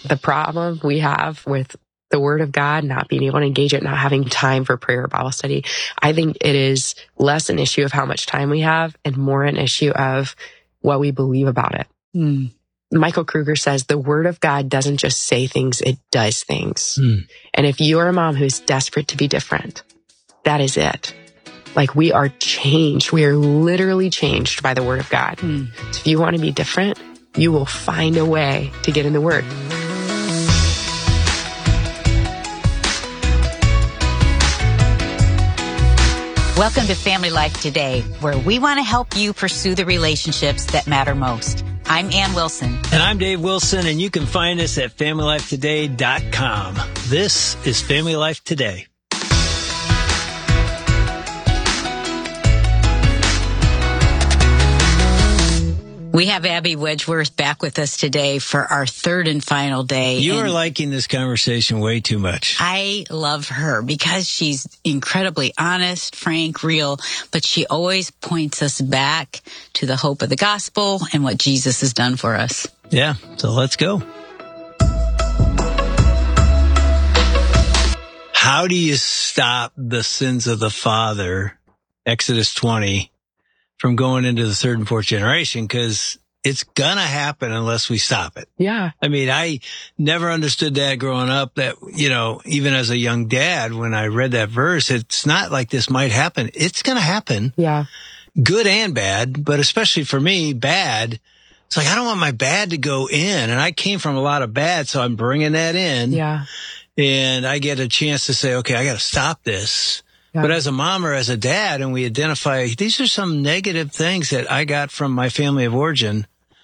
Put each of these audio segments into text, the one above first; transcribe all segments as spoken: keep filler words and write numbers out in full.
the problem we have with the Word of God, not being able to engage it, not having time for prayer or Bible study, I think it is less an issue of how much time we have and more an issue of what we believe about it. Mm. Michael Kruger says the Word of God doesn't just say things, it does things. Mm. And if you're a mom who's desperate to be different, that is it. Like, we are changed. We are literally changed by the Word of God. Mm. So if you want to be different, you will find a way to get in the Word. Welcome to Family Life Today, where we want to help you pursue the relationships that matter most. I'm Ann Wilson. And I'm Dave Wilson, and you can find us at family life today dot com. This is Family Life Today. We have Abby Wedgeworth back with us today for our third and final day. You and are liking this conversation way too much. I love her because she's incredibly honest, frank, real, but she always points us back to the hope of the gospel and what Jesus has done for us. Yeah, so let's go. How do you stop the sins of the father, Exodus twenty, from going into the third and fourth generation? Because it's gonna happen unless we stop it. Yeah. I mean, I never understood that growing up, that, you know, even as a young dad, when I read that verse, it's not like this might happen. It's gonna happen. Yeah. Good and bad, but especially for me, bad. It's like, I don't want my bad to go in. And I came from a lot of bad, so I'm bringing that in. Yeah. And I get a chance to say, okay, I got to stop this. Yeah. But as a mom or as a dad, and we identify, these are some negative things that I got from my family of origin,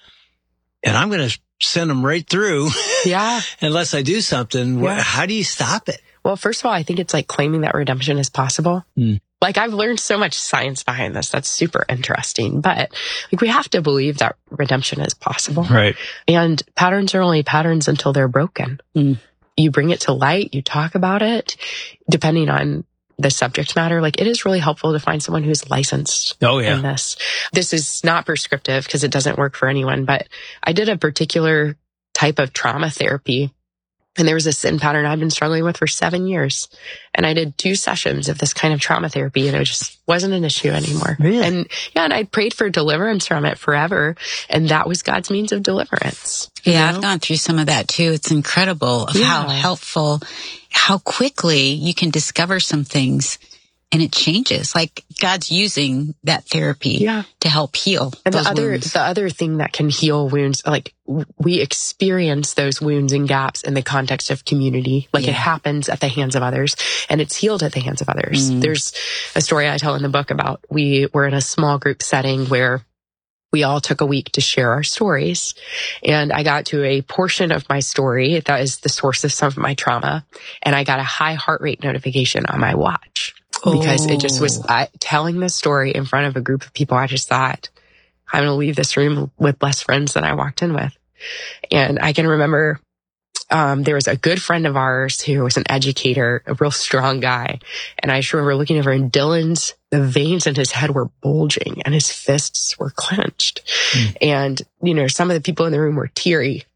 and I'm going to send them right through. Yeah. Unless I do something. Yeah. How do you stop it? Well, first of all, I think it's like claiming that redemption is possible. Mm. Like, I've learned so much science behind this. That's super interesting. But like, we have to believe that redemption is possible. Right. And patterns are only patterns until they're broken. Mm. You bring it to light, you talk about it, depending on the subject matter. Like, it is really helpful to find someone who's licensed Oh, yeah. in this. This is not prescriptive because it doesn't work for anyone, but I did a particular type of trauma therapy. And there was a sin pattern I've been struggling with for seven years. And I did two sessions of this kind of trauma therapy, and it just wasn't an issue anymore. Really? And yeah, and I prayed for deliverance from it forever. And that was God's means of deliverance. Yeah, know? I've gone through some of that too. It's incredible of Yeah. how helpful, how quickly you can discover some things and it changes. Like, God's using that therapy Yeah. to help heal And those the other, wounds. the other thing that can heal wounds, like, w- we experience those wounds and gaps in the context of community. Like, Yeah. it happens at the hands of others, and it's healed at the hands of others. Mm. There's a story I tell in the book about, we were in a small group setting where we all took a week to share our stories. And I got to a portion of my story that is the source of some of my trauma. And I got a high heart rate notification on my watch because it just was I, telling this story in front of a group of people. I just thought, I'm going to leave this room with less friends than I walked in with. And I can remember um, there was a good friend of ours who was an educator, a real strong guy. And I just remember looking over, and Dylan's, the veins in his head were bulging and his fists were clenched. Mm. And, you know, some of the people in the room were teary.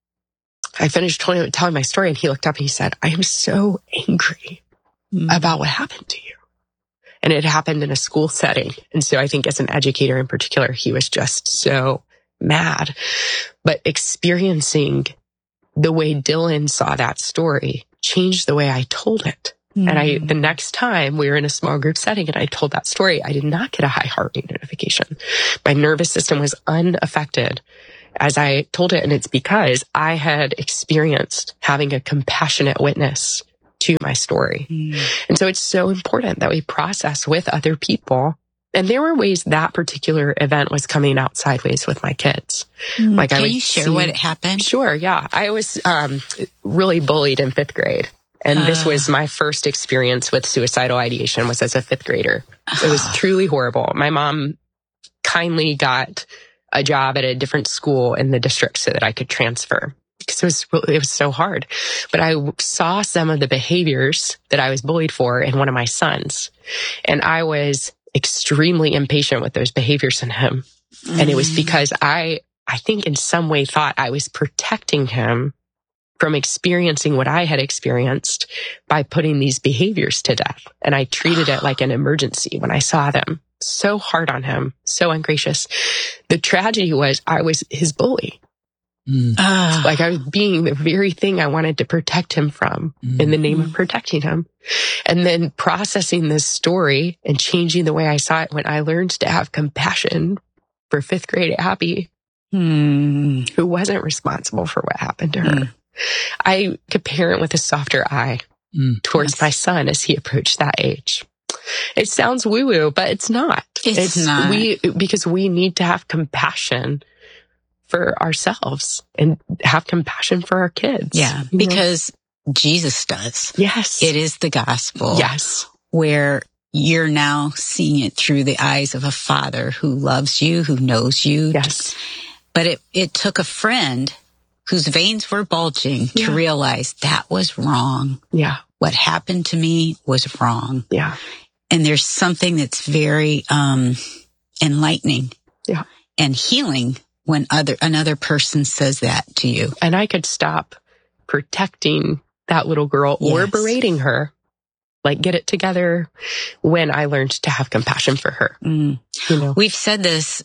I finished telling, telling my story, and he looked up and he said, I am so angry mm. about what happened to you. And it happened in a school setting. And so I think as an educator in particular, he was just so mad. But experiencing the way Dylan saw that story changed the way I told it. Mm. And I, the next time we were in a small group setting and I told that story, I did not get a high heart rate notification. My nervous system was unaffected as I told it. And it's because I had experienced having a compassionate witness to my story. Mm. And so it's so important that we process with other people. And there were ways that particular event was coming out sideways with my kids. Mm. Like, Can I would you share see, what happened? Sure, yeah. I was um, really bullied in fifth grade. And uh. this was my first experience with suicidal ideation, was as a fifth grader. Uh. It was truly horrible. My mom kindly got a job at a different school in the district so that I could transfer, because it was really, it was so hard. But I saw some of the behaviors that I was bullied for in one of my sons. And I was extremely impatient with those behaviors in him. Mm. And it was because I, I think in some way thought I was protecting him from experiencing what I had experienced by putting these behaviors to death. And I treated it like an emergency when I saw them. So hard on him, so ungracious. The tragedy was I was his bully. Mm. Uh, like I was being the very thing I wanted to protect him from mm. in the name of protecting him. And then processing this story and changing the way I saw it when I learned to have compassion for fifth grade Abby, mm. who wasn't responsible for what happened to her. Mm. I could parent with a softer eye mm. towards yes. my son as he approached that age. It sounds woo-woo, but it's not. It's, it's not. We, because we need to have compassion for ourselves and have compassion for our kids. Yeah, because know? Jesus does. Yes. It is the gospel. Yes. Where you're now seeing it through the eyes of a father who loves you, who knows you. Yes. But it, it took a friend whose veins were bulging yeah. to realize that was wrong. Yeah. What happened to me was wrong. Yeah. And there's something that's very um, enlightening yeah. and healing when other another person says that to you. And I could stop protecting that little girl yes. or berating her. Like, get it together when I learned to have compassion for her. Mm. You know? We've said this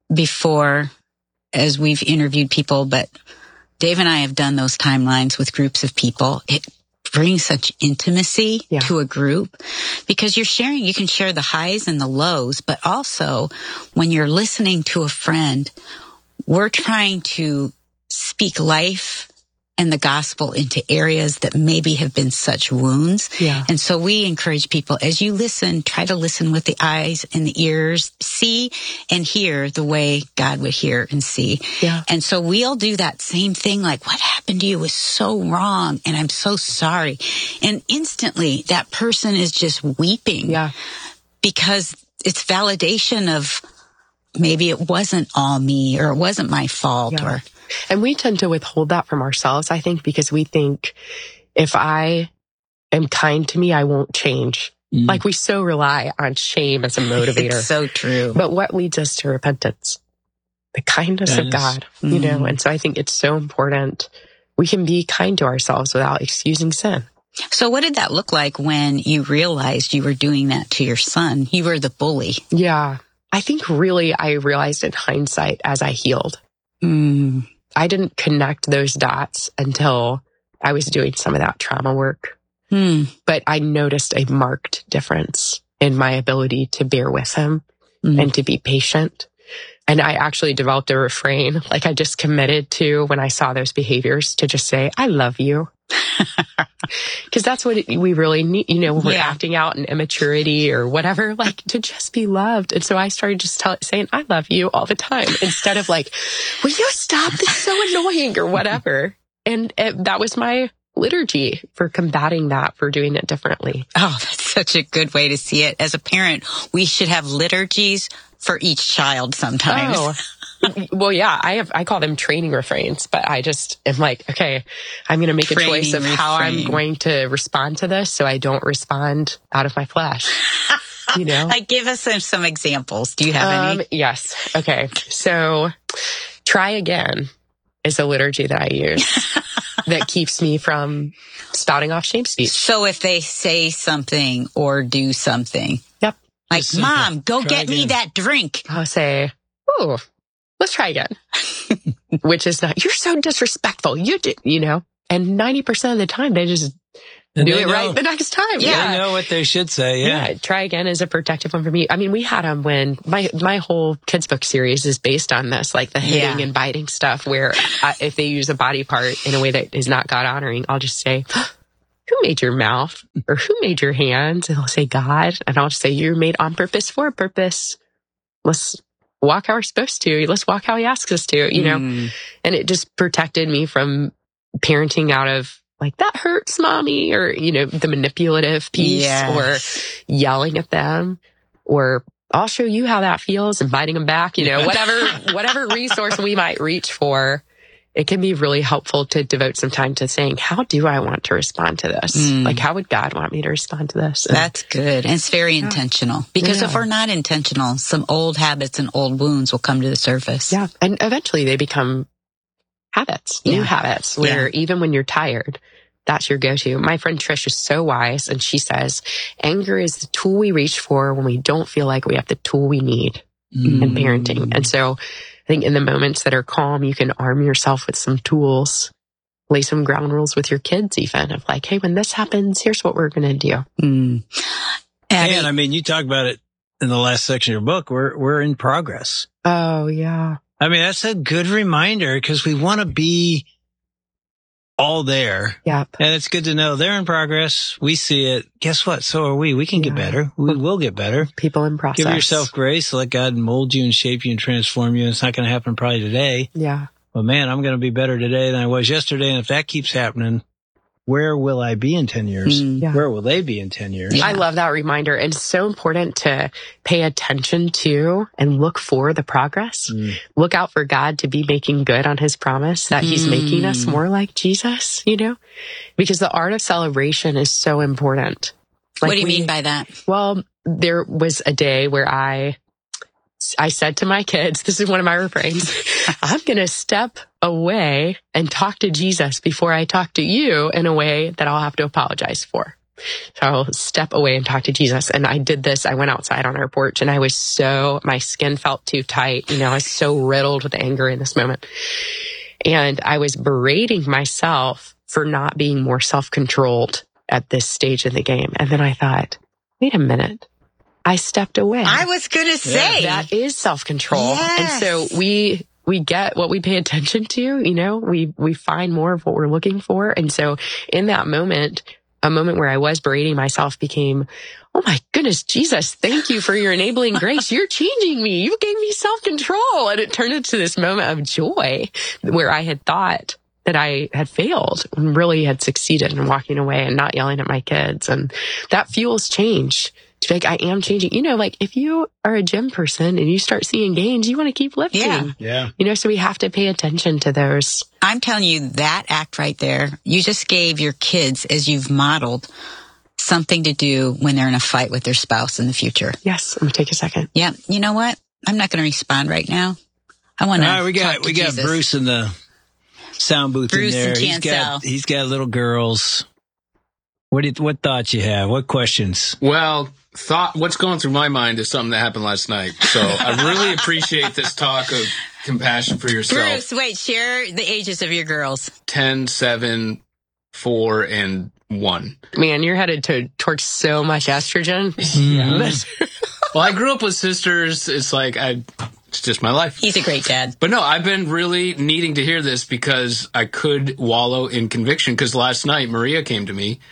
before as we've interviewed people, but Dave and I have done those timelines with groups of people. It brings such intimacy yeah. to a group because you're sharing, you can share the highs and the lows, but also when you're listening to a friend, we're trying to speak life and the gospel into areas that maybe have been such wounds. Yeah. And so we encourage people, as you listen, try to listen with the eyes and the ears, see and hear the way God would hear and see. Yeah. And so we'll do that same thing, like, what happened to you was so wrong, and I'm so sorry. And instantly, that person is just weeping. Yeah. Because it's validation of maybe it wasn't all me, or it wasn't my fault, yeah. or... And we tend to withhold that from ourselves, I think, because we think if I am kind to me, I won't change. Mm. Like we so rely on shame as a motivator. It's so true. But what leads us to repentance? The kindness that of is, God, mm. you know? And so I think it's so important. We can be kind to ourselves without excusing sin. So what did that look like when you realized you were doing that to your son? You were the bully. Yeah. I think really I realized in hindsight as I healed. Mm. I didn't connect those dots until I was doing some of that trauma work. Mm. But I noticed a marked difference in my ability to bear with him mm. and to be patient. And I actually developed a refrain, like I just committed to when I saw those behaviors, to just say, I love you. Because that's what it, we really need, you know, when we're yeah. acting out in immaturity or whatever, like to just be loved. And so I started just tell, saying, I love you all the time, instead of like, will you stop? This is so annoying or whatever. And it, that was my liturgy for combating that, for doing it differently. Oh, that's such a good way to see it. As a parent, we should have liturgies for each child sometimes. Oh. Well, yeah, I have, I call them training refrains, but I just am like, okay, I'm going to make training a choice of refrain. How I'm going to respond to this so I don't respond out of my flesh. You know? Like, give us some, some examples. Do you have um, any? Yes. Okay. So try again is a liturgy that I use that keeps me from spouting off shame speech. So if they say something or do something. Yep. Like, Mom, go get again. me that drink. I'll say, oh, let's try again. Which is not, you're so disrespectful. You do, you know, and ninety percent of the time they just and do they it know, right the next time. Yeah. They know what they should say. Yeah. yeah. Try again is a protective one for me. I mean, we had them when my, my whole kids book series is based on this, like the hitting yeah. and biting stuff, where I, if they use a body part in a way that is not God honoring, I'll just say, who made your mouth, or who made your hands? And they'll say, God. And I'll just say, you're made on purpose for a purpose. Let's walk how we're supposed to. Let's walk how he asks us to, you know? Mm. And it just protected me from parenting out of like, that hurts, mommy, or, you know, the manipulative piece, yes. or yelling at them, or I'll show you how that feels, and biting them back, you know, whatever, whatever resource we might reach for. It can be really helpful to devote some time to saying, how do I want to respond to this? Mm. Like, how would God want me to respond to this? And that's good. And it's very yeah. intentional, because yeah. if we're not intentional, some old habits and old wounds will come to the surface. Yeah. And eventually they become habits, new yeah. habits, where yeah. even when you're tired, that's your go-to. My friend Trish is so wise, and she says, anger is the tool we reach for when we don't feel like we have the tool we need mm. in parenting. And so I think in the moments that are calm, you can arm yourself with some tools, lay some ground rules with your kids even, of like, hey, when this happens, here's what we're going to do. Mm. And, and I mean, you talk about it in the last section of your book. We're, we're in progress. Oh, yeah. I mean, that's a good reminder because we want to be all there. Yep. And it's good to know they're in progress. We see it. Guess what? So are we. We can yeah. get better. We will get better. People in process. Give yourself grace. Let God mold you and shape you and transform you. It's not going to happen probably today. Yeah. But man, I'm going to be better today than I was yesterday. And if that keeps happening, where will I be in ten years? Mm, yeah. Where will they be in ten years? Yeah. I love that reminder. And it's so important to pay attention to and look for the progress. Mm. Look out for God to be making good on his promise that he's mm. making us more like Jesus, you know, because the art of celebration is so important. Like what do you we, mean by that? Well, there was a day where I I said to my kids, this is one of my refrains, I'm going to step away and talk to Jesus before I talk to you in a way that I'll have to apologize for. So I'll step away and talk to Jesus. And I did this. I went outside on our porch and I was so, my skin felt too tight. You know, I was so riddled with anger in this moment. And I was berating myself for not being more self-controlled at this stage in the game. And then I thought, wait a minute. I stepped away. I was going to say. Yeah. That is self-control. Yes. And so we, we get what we pay attention to, you know, we, we find more of what we're looking for. And so in that moment, a moment where I was berating myself became, oh my goodness, Jesus, thank you for your enabling grace. You're changing me. You gave me self-control. And it turned into this moment of joy where I had thought that I had failed and really had succeeded in walking away and not yelling at my kids. And that fuels change. To like, I am changing. You know, like if you are a gym person and you start seeing gains, you want to keep lifting. Yeah. Yeah. You know, so we have to pay attention to those. I'm telling you, that act right there, you just gave your kids, as you've modeled, something to do when they're in a fight with their spouse in the future. Yes. I'm going to take a second. Yeah. You know what? I'm not going to respond right now. I want to. All right, we got we Jesus. got Bruce in the sound booth Bruce in there. And he's got he's got little girls. What did what thoughts you have? What questions? Well, thought what's going through my mind is something that happened last night. So I really appreciate this talk of compassion for yourself. Bruce, wait, share the ages of your girls. ten, seven, four, and one. Man, you're headed to towards so much estrogen. Yeah. Well, I grew up with sisters. It's like I. It's just my life. He's a great dad. But no, I've been really needing to hear this because I could wallow in conviction. Because last night, Maria came to me,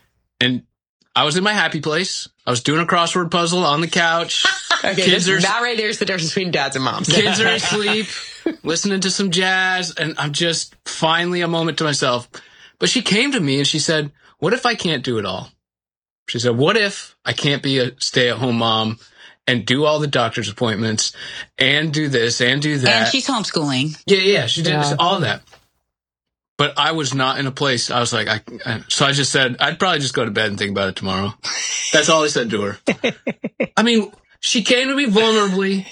and I was in my happy place. I was doing a crossword puzzle on the couch. Okay, kids are, that right there is the difference between dads and moms. Kids are asleep, listening to some jazz, and I'm just finally a moment to myself. But she came to me and she said, what if I can't do it all? She said, what if I can't be a stay-at-home mom and do all the doctor's appointments and do this and do that? And she's homeschooling. Yeah, yeah, she did yeah. all that. But I was not in a place, I was like, I, I, so I just said, I'd probably just go to bed and think about it tomorrow. That's all I said to her. I mean, she came to me vulnerably.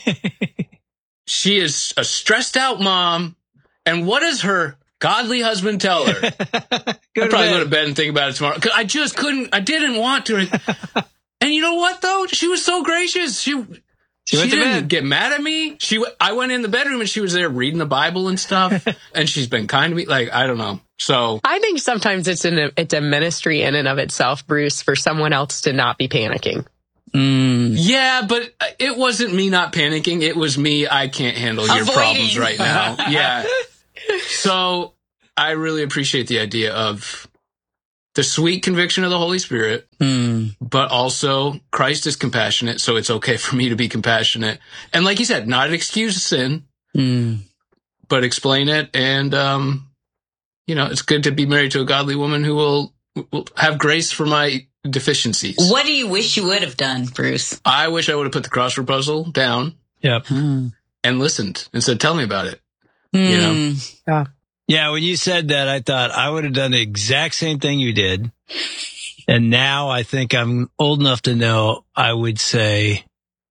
She is a stressed out mom. And what does her godly husband tell her? I'd probably bed. go to bed and think about it tomorrow. Cause I just couldn't, I didn't want to. And you know what though? She was so gracious. She, She, she went to didn't bed. get mad at me. She, I went in the bedroom and she was there reading the Bible and stuff. And she's been kind to me. Like, I don't know. So I think sometimes it's an, it's a ministry in and of itself, Bruce, for someone else to not be panicking. Mm. Yeah, but it wasn't me not panicking. It was me. I can't handle your Avoiding. problems right now. Yeah. So I really appreciate the idea of the sweet conviction of the Holy Spirit, mm. but also Christ is compassionate, so it's okay for me to be compassionate. And like you said, not an excuse of sin, mm. but explain it. And, um, you know, it's good to be married to a godly woman who will, will have grace for my deficiencies. What do you wish you would have done, Bruce? I wish I would have put the crossword puzzle down. Yep. Mm. And listened and said, tell me about it. Mm. You know? Yeah. Yeah, when you said that, I thought I would have done the exact same thing you did. And now I think I'm old enough to know I would say,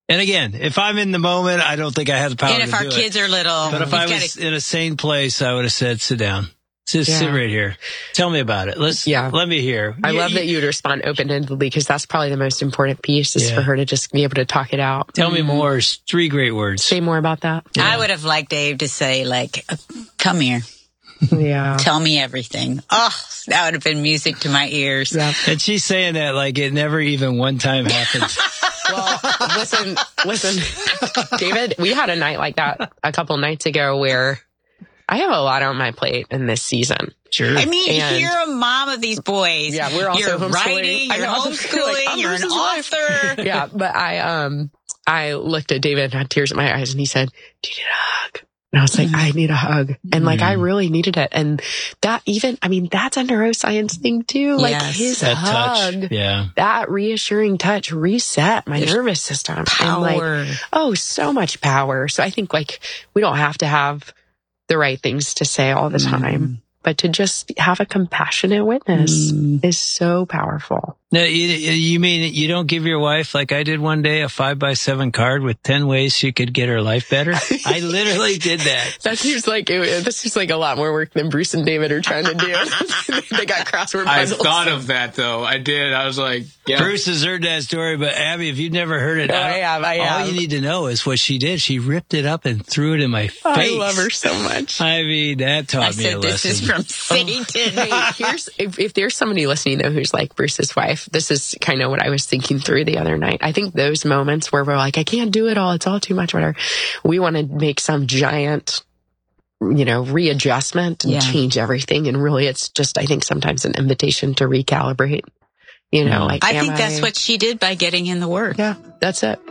And again, if I'm in the moment, I don't think I have the power to do it. And if our kids are little. But if I was gotta... in a sane place, I would have said, sit down. Just yeah. sit right here. Tell me about it. Let's, yeah. let me hear. I yeah, love you, that you would respond open-endedly because that's probably the most important piece is yeah. for her to just be able to talk it out. Tell mm. me more. Three great words. Say more about that. Yeah. I would have liked Dave to say, like, come here. Yeah. Tell me everything. Oh, that would have been music to my ears. Yeah. And she's saying that like it never even one time happened. Well, listen, listen, David, we had a night like that a couple nights ago where I have a lot on my plate in this season. Sure. I mean, and you're a mom of these boys. Yeah, we're also you're homeschooling. writing, you're homeschooling, like, you're an author. Yeah, but I um I looked at David and had tears in my eyes and he said, do you need a hug? And I was like, I need a hug. And like, I really needed it. And that even, I mean, that's a neuroscience thing too. Like yes, his that hug, touch. Yeah. that reassuring touch reset my There's nervous system. Power. And like, oh, so much power. So I think like, we don't have to have the right things to say all the time, mm. but to just have a compassionate witness mm. is so powerful. No, you, you mean you don't give your wife, like I did one day, a five by seven card with ten ways she could get her life better? I literally did that. That seems like it, that seems like a lot more work than Bruce and David are trying to do. They got crossword puzzles. I thought of that though. I did. I was like, yeah. Bruce has heard that story, but Abby, if you've never heard it, oh, I, I have. I have. All you need to know is what she did. She ripped it up and threw it in my face. I love her so much. I mean, that taught I me said, a this lesson. This is from Satan. Hey, here's if, if there's somebody listening though who's like Bruce's wife, this is kind of what I was thinking through the other night. I think those moments where we're like, I can't do it all, it's all too much, whatever. We want to make some giant, you know, readjustment and yeah. change everything. And really, it's just, I think sometimes an invitation to recalibrate. You know, like I think that's I... what she did by getting in the Word. Yeah, that's it.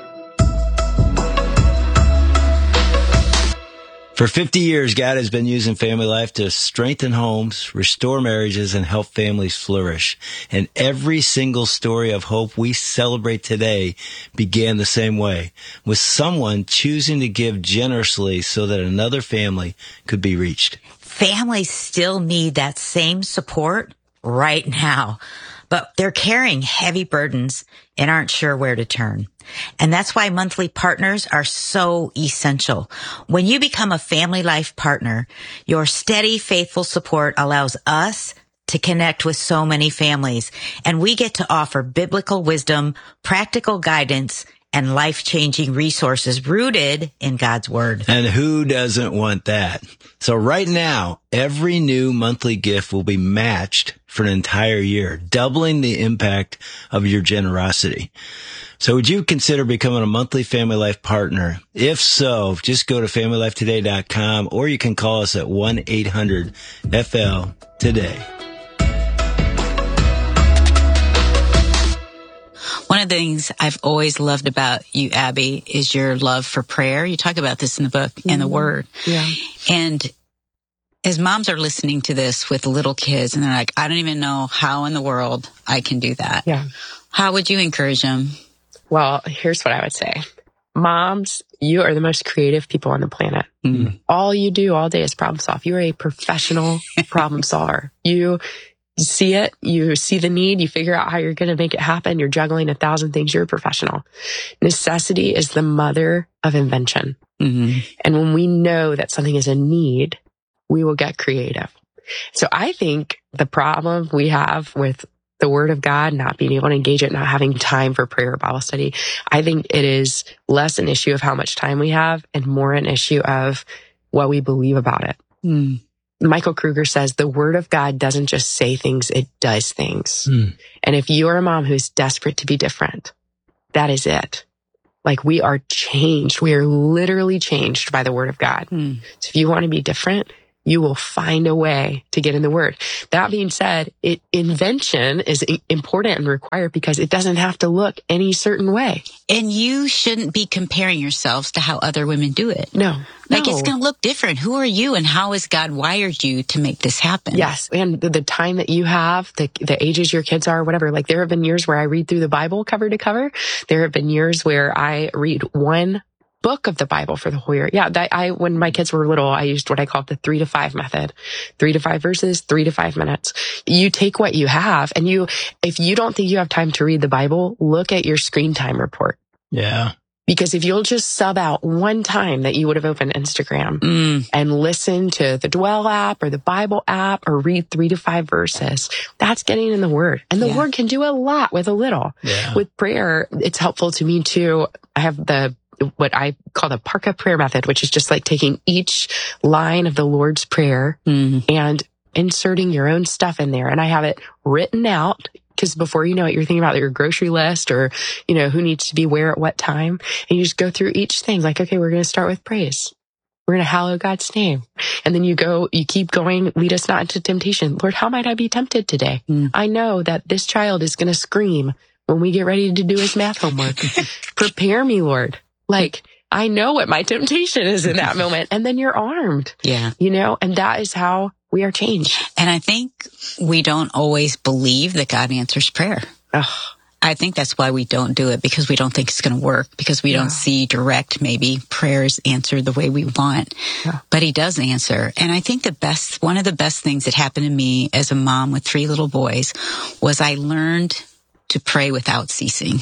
For fifty years, God has been using Family Life to strengthen homes, restore marriages, and help families flourish. And every single story of hope we celebrate today began the same way, with someone choosing to give generously so that another family could be reached. Families still need that same support right now, but they're carrying heavy burdens and aren't sure where to turn. And that's why monthly partners are so essential. When you become a Family Life partner, your steady, faithful support allows us to connect with so many families, and we get to offer biblical wisdom, practical guidance, and life-changing resources rooted in God's Word. And who doesn't want that? So right now, every new monthly gift will be matched for an entire year, doubling the impact of your generosity. So would you consider becoming a monthly Family Life partner? If so, just go to family life today dot com or you can call us at one eight hundred F L today. One of the things I've always loved about you, Abby, is your love for prayer. You talk about this in the book mm-hmm. and the Word. Yeah. And as moms are listening to this with little kids and they're like, I don't even know how in the world I can do that. Yeah. How would you encourage them? Well, here's what I would say. Moms, you are the most creative people on the planet. Mm. All you do all day is problem solve. You're a professional problem solver. You see it, you see the need, you figure out how you're going to make it happen. You're juggling a thousand things. You're a professional. Necessity is the mother of invention. Mm-hmm. And when we know that something is a need, we will get creative. So I think the problem we have with the Word of God, not being able to engage it, not having time for prayer or Bible study, I think it is less an issue of how much time we have and more an issue of what we believe about it. Mm. Michael Kruger says the Word of God doesn't just say things, it does things. Mm. And if you're a mom who's desperate to be different, that is it. Like we are changed. We are literally changed by the Word of God. Mm. So if you want to be different, you will find a way to get in the Word. That being said, it, invention is important and required because it doesn't have to look any certain way. And you shouldn't be comparing yourselves to how other women do it. No. Like no. It's going to look different. Who are you and how has God wired you to make this happen? Yes. And the, the time that you have, the, the ages your kids are, whatever. Like there have been years where I read through the Bible cover to cover. There have been years where I read one book of the Bible for the whole year. Yeah, that I when my kids were little, I used what I called the three to five method. Three to five verses, three to five minutes. You take what you have, and you, if you don't think you have time to read the Bible, look at your screen time report. Yeah. Because if you'll just sub out one time that you would have opened Instagram mm. and listen to the Dwell app or the Bible app or read three to five verses, that's getting in the Word. And the yeah. Word can do a lot with a little. Yeah. With prayer, it's helpful to me too. I have the what I call the Parka prayer method, which is just like taking each line of the Lord's Prayer mm. and inserting your own stuff in there. And I have it written out. Because before you know it, you're thinking about your grocery list or, you know, who needs to be where at what time. And you just go through each thing like, okay, we're going to start with praise. We're going to hallow God's name. And then you go, you keep going, lead us not into temptation. Lord, how might I be tempted today? Mm. I know that this child is going to scream when we get ready to do his math homework. Prepare me, Lord. Like, I know what my temptation is in that moment. And then you're armed. Yeah. You know, and that is how we are changed. And I think we don't always believe that God answers prayer. Ugh. I think that's why we don't do it, because we don't think it's going to work, because we yeah. don't see direct, maybe, prayers answered the way we want. Yeah. But he does answer. And I think the best, one of the best things that happened to me as a mom with three little boys was I learned to pray without ceasing.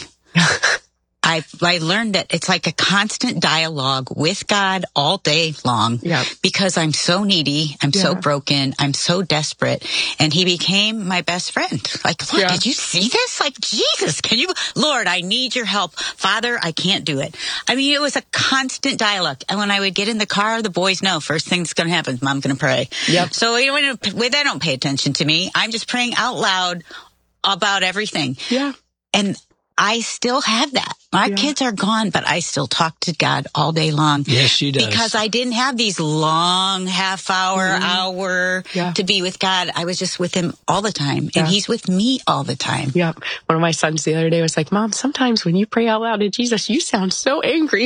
I I learned that it's like a constant dialogue with God all day long yep. because I'm so needy, I'm yeah. so broken, I'm so desperate, and he became my best friend. Like, Lord, yeah. did you see this? Like, Jesus, can you, Lord, I need your help. Father, I can't do it. I mean, it was a constant dialogue. And when I would get in the car, the boys know first thing that's going to happen is Mom's going to pray. Yep. So you know, they don't pay attention to me. I'm just praying out loud about everything. Yeah. And I still have that. My yeah. kids are gone, but I still talk to God all day long. Yes, she does. Because I didn't have these long half hour, mm-hmm. hour yeah. to be with God. I was just with him all the time. Yeah. And he's with me all the time. Yep. One of my sons the other day was like, Mom, sometimes when you pray out loud to Jesus, you sound so angry.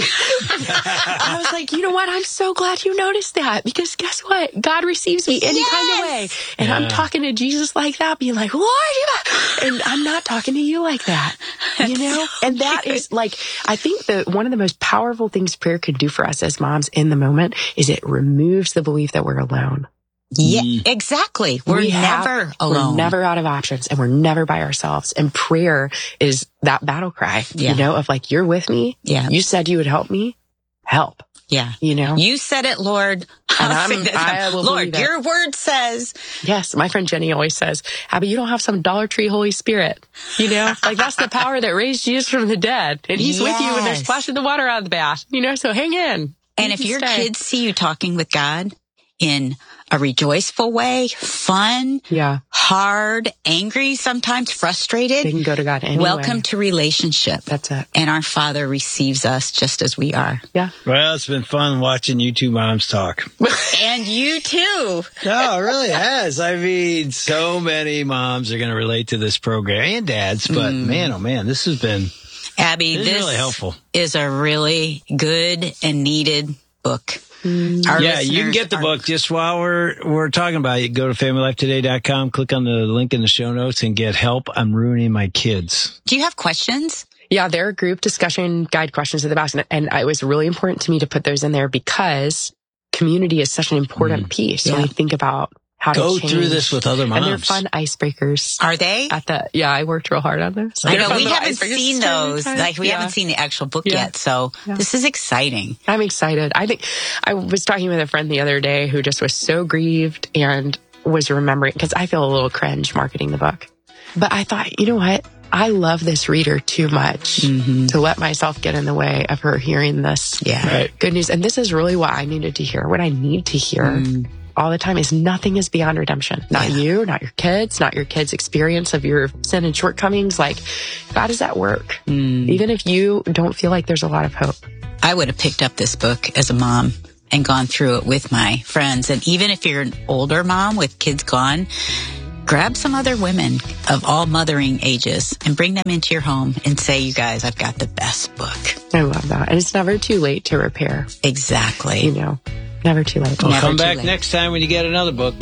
I was like, you know what? I'm so glad you noticed that, because guess what? God receives me any yes! kind of way. And yeah. I'm talking to Jesus like that, being like, Lord, and I'm not talking to you like that. You know? And that is like, I think that one of the most powerful things prayer can do for us as moms in the moment is it removes the belief that we're alone. Yeah, exactly. We're we never have, alone. We're never out of options, and we're never by ourselves. And prayer is that battle cry, yeah. you know, of like, you're with me. Yeah. You said you would help me. Help. Yeah. You know? You said it, Lord. And I'm, I will Lord, your word says. Yes. My friend Jenny always says, Abby, you don't have some Dollar Tree Holy Spirit. You know, like that's the power that raised Jesus from the dead. And he's yes. with you when they're splashing the water out of the bath. You know, so hang in. And if your stay. kids see you talking with God in a rejoiceful way, fun, yeah, hard, angry, sometimes frustrated, they can go to God anyway. Welcome to relationship. That's it. And our Father receives us just as we are. Yeah. Well, it's been fun watching you two moms talk. And you too. No, it really has. I mean, so many moms are going to relate to this program, and dads, but mm. man, oh man, this has been, Abby, this, this is really helpful. Is a really good and needed book. Our yeah, you can get the are... book just while we're we're talking about it. You go to family life today dot com, click on the link in the show notes, and get Help, I'm Ruining My Kids. Do you have questions? Yeah, there are group discussion guide questions at the back, and it was really important to me to put those in there because community is such an important mm. piece yeah. when we think about how go to change. through this with other moms. And they're fun icebreakers. Are they? At the yeah, I worked real hard on those. I know we haven't seen those. Like we yeah. haven't seen the actual book yeah. yet, so yeah. this is exciting. I'm excited. I think I was talking with a friend the other day who just was so grieved and was remembering, because I feel a little cringe marketing the book. But I thought, you know what? I love this reader too much mm-hmm. to let myself get in the way of her hearing this yeah. right. good news. And this is really what I needed to hear. What I need to hear mm. all the time is nothing is beyond redemption. Not yeah. you, not your kids, not your kids' experience of your sin and shortcomings. Like, God is at work. Mm. Even if you don't feel like there's a lot of hope. I would have picked up this book as a mom and gone through it with my friends. And even if you're an older mom with kids gone, grab some other women of all mothering ages and bring them into your home and say, you guys, I've got the best book. I love that. And it's never too late to repair. Exactly. You know, never too late. Well, never come back late. next time when you get another book.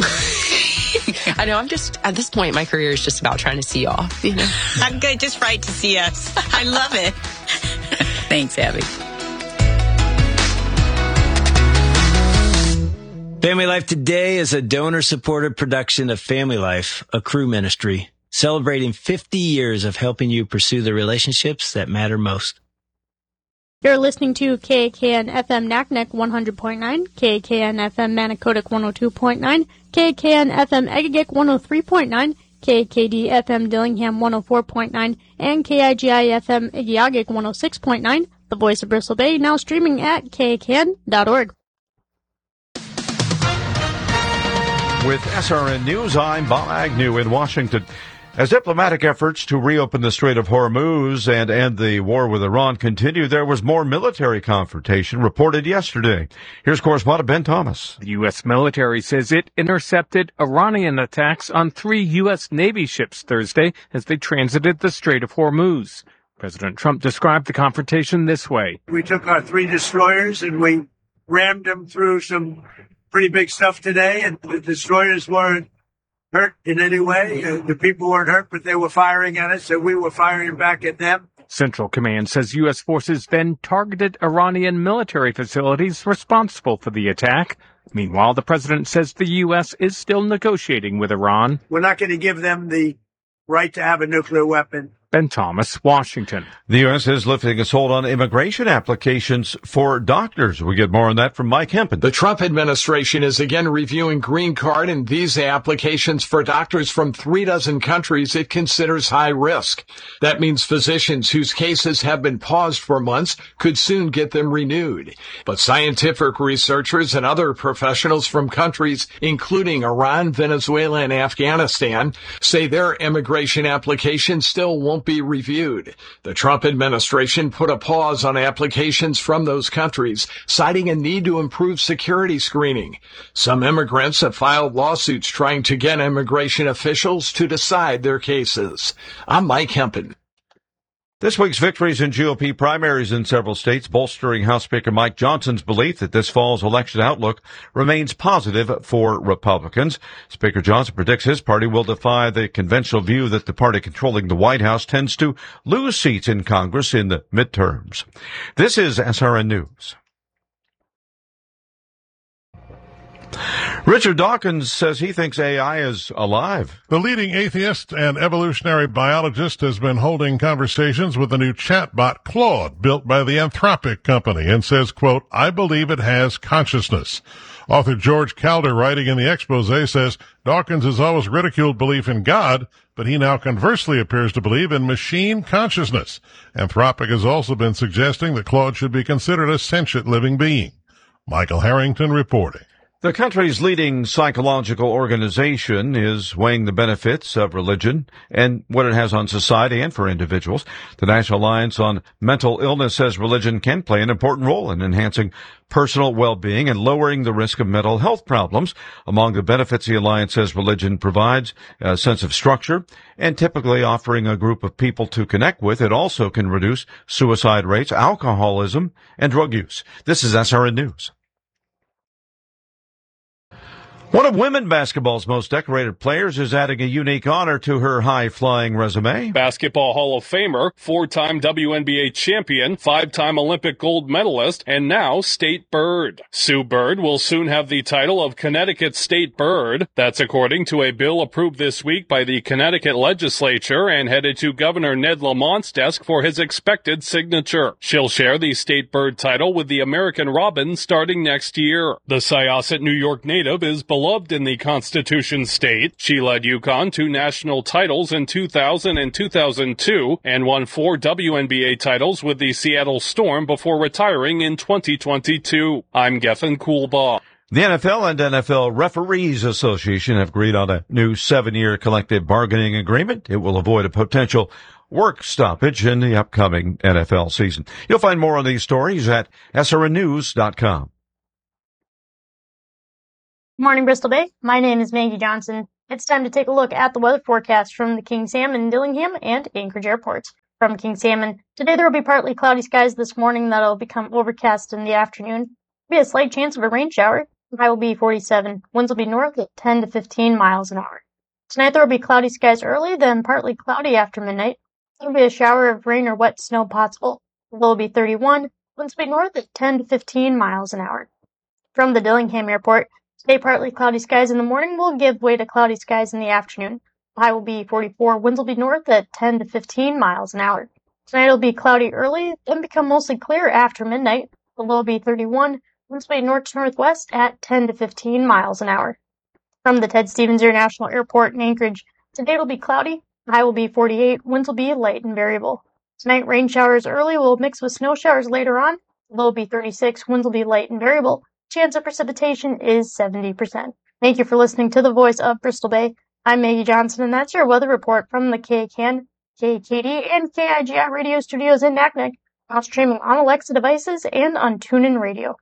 I know. I'm just, at this point, my career is just about trying to see y'all. You know? I'm good. Just write to see us. I love it. Thanks, Abby. Family Life Today is a donor-supported production of Family Life, a Cru ministry, celebrating fifty years of helping you pursue the relationships that matter most. You're listening to K A K N F M Naknek one hundred point nine, K A K N F M Manicodic one oh two point nine, K A K N F M Egegik one oh three point nine, K A K D F M Dillingham one oh four point nine, and K I G I F M Igiagik one oh six point nine, the voice of Bristol Bay, now streaming at K A K N dot org. With S R N News, I'm Bob Agnew in Washington. As diplomatic efforts to reopen the Strait of Hormuz and end the war with Iran continue, there was more military confrontation reported yesterday. Here's correspondent Ben Thomas. The U S military says it intercepted Iranian attacks on three U S Navy ships Thursday as they transited the Strait of Hormuz. President Trump described the confrontation this way. We took our three destroyers and we rammed them through some pretty big stuff today, and the destroyers weren't hurt in any way. Uh, the people weren't hurt, but they were firing at us, and we were firing back at them. Central Command says U S forces then targeted Iranian military facilities responsible for the attack. Meanwhile, the president says the U S is still negotiating with Iran. We're not going to give them the right to have a nuclear weapon. Ben Thomas, Washington. The U S is lifting its hold on immigration applications for doctors. We get more on that from Mike Hempen. The Trump administration is again reviewing green card and visa applications for doctors from three dozen countries it considers high risk. That means physicians whose cases have been paused for months could soon get them renewed. But scientific researchers and other professionals from countries including Iran, Venezuela, and Afghanistan say their immigration applications still won't be reviewed. The Trump administration put a pause on applications from those countries, citing a need to improve security screening. Some immigrants have filed lawsuits trying to get immigration officials to decide their cases. I'm Mike Hempen. This week's victories in G O P primaries in several states, bolstering House Speaker Mike Johnson's belief that this fall's election outlook remains positive for Republicans. Speaker Johnson predicts his party will defy the conventional view that the party controlling the White House tends to lose seats in Congress in the midterms. This is S R N News. Richard Dawkins says he thinks A I is alive. The leading atheist and evolutionary biologist has been holding conversations with the new chatbot Claude, built by the Anthropic company, and says, quote, I believe it has consciousness. Author George Calder, writing in the expose, says Dawkins has always ridiculed belief in God, but he now conversely appears to believe in machine consciousness. Anthropic has also been suggesting that Claude should be considered a sentient living being. Michael Harrington reporting. The country's leading psychological organization is weighing the benefits of religion and what it has on society and for individuals. The National Alliance on Mental Illness says religion can play an important role in enhancing personal well-being and lowering the risk of mental health problems. Among the benefits, the Alliance says religion provides a sense of structure and typically offering a group of people to connect with. It also can reduce suicide rates, alcoholism, and drug use. This is S R N News. One of women basketball's most decorated players is adding a unique honor to her high-flying resume. Basketball Hall of Famer, four-time W N B A champion, five-time Olympic gold medalist, and now State Bird. Sue Bird will soon have the title of Connecticut State Bird. That's according to a bill approved this week by the Connecticut legislature and headed to Governor Ned Lamont's desk for his expected signature. She'll share the State Bird title with the American Robin starting next year. The Syosset, New York native is beloved Beloved in the Constitution State. She led UConn to national titles in two thousand and two thousand two and won four W N B A titles with the Seattle Storm before retiring in twenty twenty-two. I'm Gethin Coolbaugh. The N F L and N F L Referees Association have agreed on a new seven-year collective bargaining agreement. It will avoid a potential work stoppage in the upcoming N F L season. You'll find more on these stories at S R N news dot com. Good morning, Bristol Bay. My name is Maggie Johnson. It's time to take a look at the weather forecast from the King Salmon, Dillingham, and Anchorage airports. From King Salmon, today there will be partly cloudy skies this morning that'll become overcast in the afternoon. There'll be a slight chance of a rain shower. The high will be forty-seven. Winds will be north at ten to fifteen miles an hour. Tonight there will be cloudy skies early, then partly cloudy after midnight. There will be a shower of rain or wet snow possible. The low will be thirty-one. Winds will be north at ten to fifteen miles an hour. From the Dillingham airport, today, partly cloudy skies in the morning will give way to cloudy skies in the afternoon. The high will be forty-four. Winds will be north at ten to fifteen miles an hour. Tonight it'll be cloudy early, then become mostly clear after midnight. The low will be thirty-one, winds will be north to northwest at ten to fifteen miles an hour. From the Ted Stevens International Airport in Anchorage, today it'll be cloudy, the high will be forty-eight, winds will be light and variable. Tonight rain showers early will mix with snow showers later on. The low will be thirty-six, winds will be light and variable. Chance of precipitation is seventy percent. Thank you for listening to the Voice of Bristol Bay. I'm Maggie Johnson, and that's your weather report from the K C A N, K K D, and K I G I radio studios in Naknek, now streaming on Alexa devices and on TuneIn Radio.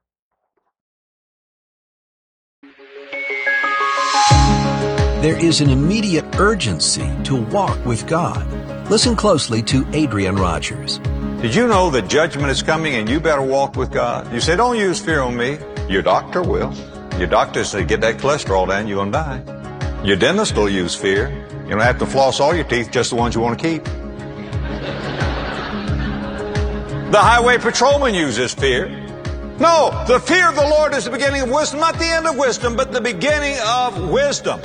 There is an immediate urgency to walk with God. Listen closely to Adrian Rogers. Did you know that judgment is coming and you better walk with God? You say, don't use fear on me. Your doctor will. Your doctor said, get that cholesterol down, you're going to die. Your dentist will use fear. You don't have to floss all your teeth, just the ones you want to keep. The highway patrolman uses fear. No, the fear of the Lord is the beginning of wisdom, not the end of wisdom, but the beginning of wisdom.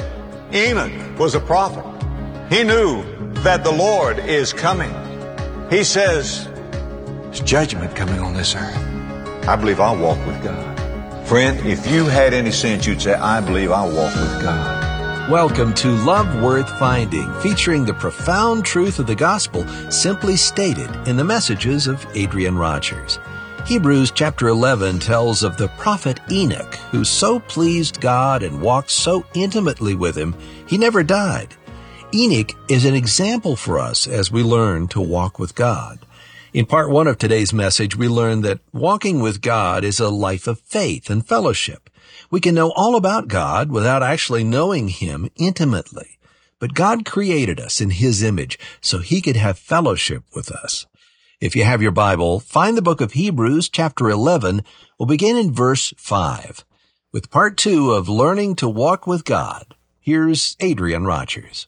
Enoch was a prophet. He knew that the Lord is coming. He says, there's judgment coming on this earth. I believe I'll walk with God. Friend, if you had any sense, you'd say, I believe I'll walk with God. Welcome to Love Worth Finding, featuring the profound truth of the gospel simply stated in the messages of Adrian Rogers. Hebrews chapter eleven tells of the prophet Enoch, who so pleased God and walked so intimately with him, he never died. Enoch is an example for us as we learn to walk with God. In part one of today's message, we learned that walking with God is a life of faith and fellowship. We can know all about God without actually knowing Him intimately. But God created us in His image so He could have fellowship with us. If you have your Bible, find the book of Hebrews chapter eleven. We'll begin in verse five. With part two of Learning to Walk with God, here's Adrian Rogers.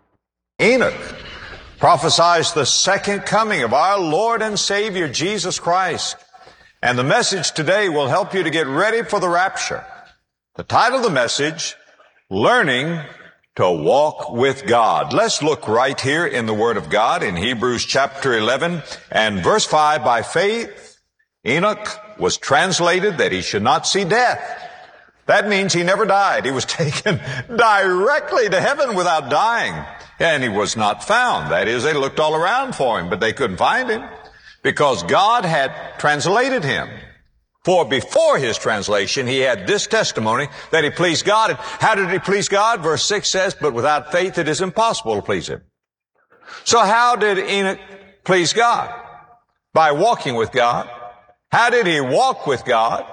Enoch prophesies the second coming of our Lord and Savior, Jesus Christ. And the message today will help you to get ready for the rapture. The title of the message, Learning to Walk with God. Let's look right here in the Word of God in Hebrews chapter eleven and verse five. By faith, Enoch was translated that he should not see death. That means he never died. He was taken directly to heaven without dying. And he was not found. That is, they looked all around for him, but they couldn't find him because God had translated him. For before his translation, he had this testimony that he pleased God. And how did he please God? Verse six says, but without faith it is impossible to please him. So how did Enoch please God? By walking with God. How did he walk with God?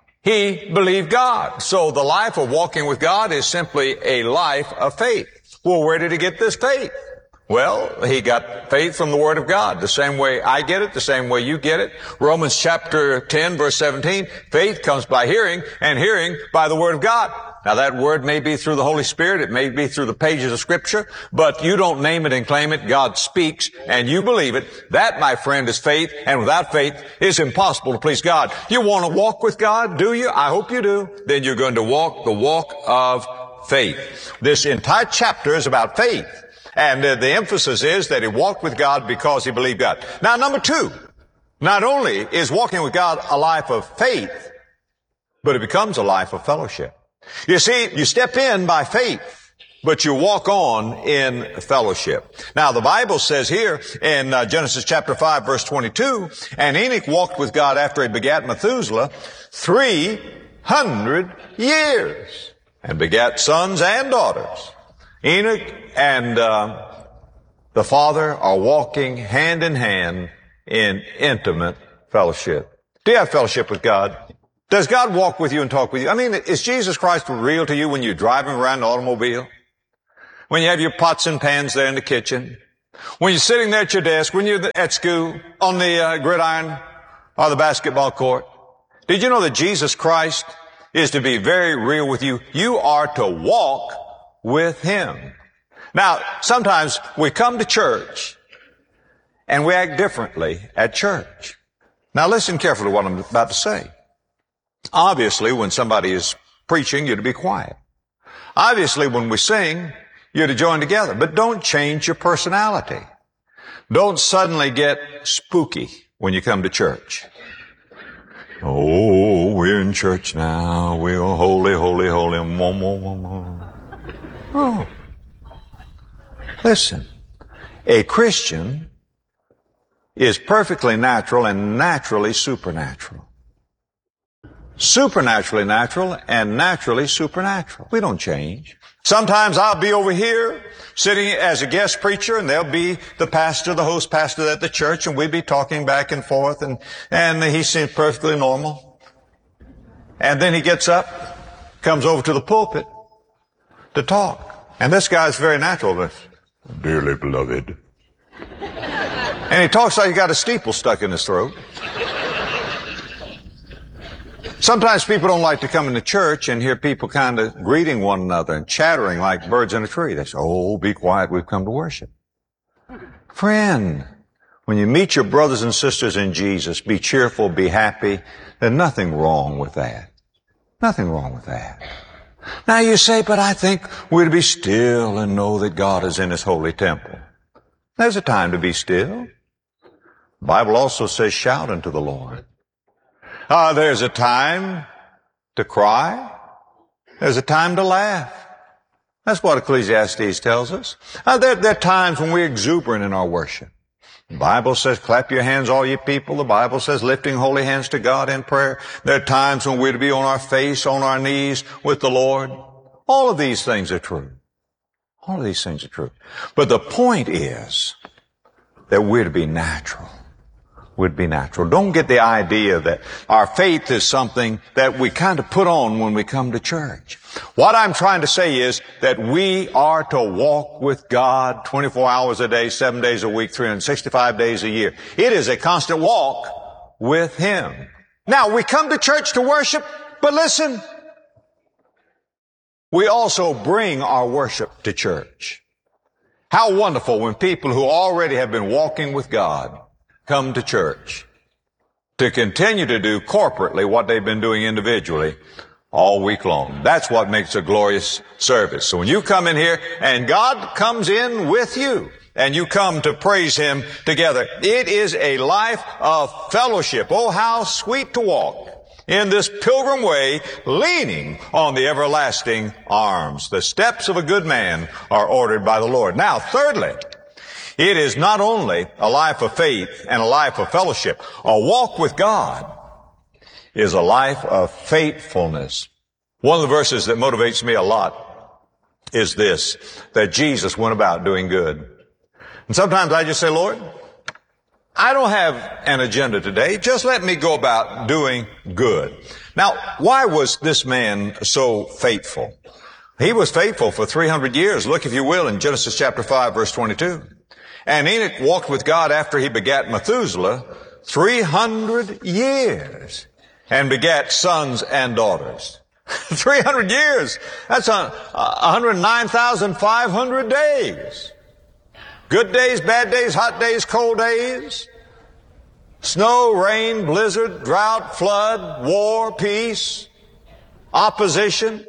He believed God. So the life of walking with God is simply a life of faith. Well, where did he get this faith? Well, he got faith from the Word of God. The same way I get it, the same way you get it. Romans chapter ten, verse seventeen, faith comes by hearing, and hearing by the Word of God. Now that Word may be through the Holy Spirit, it may be through the pages of Scripture, but you don't name it and claim it. God speaks, and you believe it. That, my friend, is faith, and without faith, it's impossible to please God. You want to walk with God, do you? I hope you do. Then you're going to walk the walk of faith. This entire chapter is about faith. And uh, the emphasis is that he walked with God because he believed God. Now, number two, not only is walking with God a life of faith, but it becomes a life of fellowship. You see, you step in by faith, but you walk on in fellowship. Now, the Bible says here in uh, Genesis chapter five, verse twenty-two, and Enoch walked with God after he begat Methuselah three hundred years. And begat sons and daughters. Enoch and uh, the Father are walking hand in hand in intimate fellowship. Do you have fellowship with God? Does God walk with you and talk with you? I mean, is Jesus Christ real to you when you're driving around the automobile? When you have your pots and pans there in the kitchen? When you're sitting there at your desk? When you're at school? On the uh, gridiron or the basketball court? Did you know that Jesus Christ is to be very real with you? You are to walk with Him. Now, sometimes we come to church and we act differently at church. Now listen carefully to what I'm about to say. Obviously, when somebody is preaching, you're to be quiet. Obviously, when we sing, you're to join together. But don't change your personality. Don't suddenly get spooky when you come to church. Oh, we're in church now. We're holy, holy, holy. Oh. Listen, a Christian is perfectly natural and naturally supernatural. Supernaturally natural and naturally supernatural. We don't change. Sometimes I'll be over here sitting as a guest preacher, and there'll be the pastor, the host pastor at the church, and we'll be talking back and forth, and, and he seems perfectly normal. And then he gets up, comes over to the pulpit to talk. And this guy's very natural, but, dearly beloved. And he talks like he got a steeple stuck in his throat. Sometimes people don't like to come into church and hear people kind of greeting one another and chattering like birds in a tree. They say, oh, be quiet, we've come to worship. Friend, when you meet your brothers and sisters in Jesus, be cheerful, be happy. There's nothing wrong with that. Nothing wrong with that. Now you say, but I think we're to be still and know that God is in His holy temple. There's a time to be still. The Bible also says, shout unto the Lord. Ah, uh, there's a time to cry. There's a time to laugh. That's what Ecclesiastes tells us. Uh, there, there are times when we're exuberant in our worship. The Bible says, clap your hands, all ye people. The Bible says, lifting holy hands to God in prayer. There are times when we're to be on our face, on our knees with the Lord. All of these things are true. All of these things are true. But the point is that we're to be natural. Would be natural. Don't get the idea that our faith is something that we kind of put on when we come to church. What I'm trying to say is that we are to walk with God twenty-four hours a day, seven days a week, three hundred sixty-five days a year. It is a constant walk with Him. Now, we come to church to worship, but listen, we also bring our worship to church. How wonderful when people who already have been walking with God come to church to continue to do corporately what they've been doing individually all week long. That's what makes a glorious service. So when you come in here and God comes in with you and you come to praise Him together, it is a life of fellowship. Oh, how sweet to walk in this pilgrim way, leaning on the everlasting arms. The steps of a good man are ordered by the Lord. Now, thirdly, it is not only a life of faith and a life of fellowship. A walk with God is a life of faithfulness. One of the verses that motivates me a lot is this, that Jesus went about doing good. And sometimes I just say, Lord, I don't have an agenda today. Just let me go about doing good. Now, why was this man so faithful? He was faithful for three hundred years. Look, if you will, in Genesis chapter five, verse twenty-two. And Enoch walked with God after he begat Methuselah three hundred years and begat sons and daughters. three hundred years. That's one hundred nine thousand five hundred days. Good days, bad days, hot days, cold days. Snow, rain, blizzard, drought, flood, war, peace, opposition.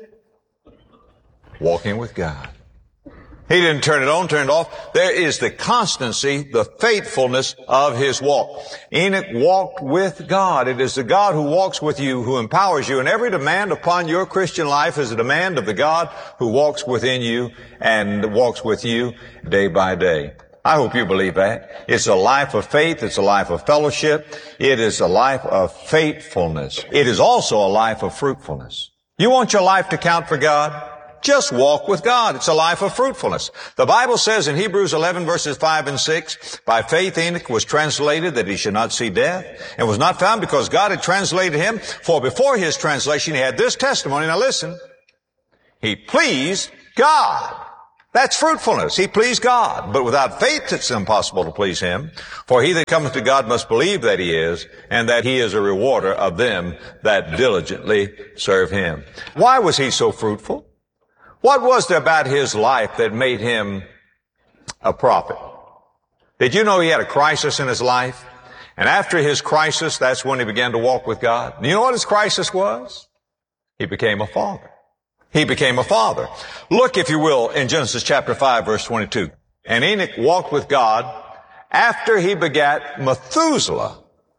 Walking with God. He didn't turn it on, turn it off. There is the constancy, the faithfulness of his walk. Enoch walked with God. It is the God who walks with you, who empowers you. And every demand upon your Christian life is a demand of the God who walks within you and walks with you day by day. I hope you believe that. It's a life of faith. It's a life of fellowship. It is a life of faithfulness. It is also a life of fruitfulness. You want your life to count for God? Just walk with God. It's a life of fruitfulness. The Bible says in Hebrews eleven verses five and six, by faith Enoch was translated that he should not see death, and was not found because God had translated him. For before his translation he had this testimony. Now listen. He pleased God. That's fruitfulness. He pleased God. But without faith it's impossible to please Him. For he that cometh to God must believe that He is, and that He is a rewarder of them that diligently serve Him. Why was he so fruitful? What was there about his life that made him a prophet? Did you know he had a crisis in his life? And after his crisis, that's when he began to walk with God. Do you know what his crisis was? He became a father. He became a father. Look, if you will, in Genesis chapter five, verse twenty-two. And Enoch walked with God after he begat Methuselah